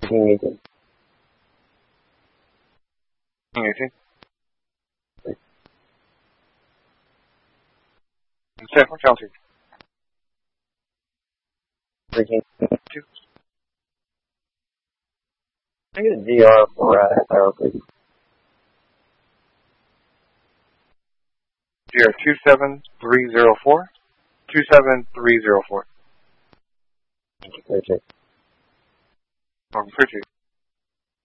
18. 18. San Francisco County. 13. 2. I get a DR for Arrow, please. DR 27304. 27304. Thank you, 32. Norman 32.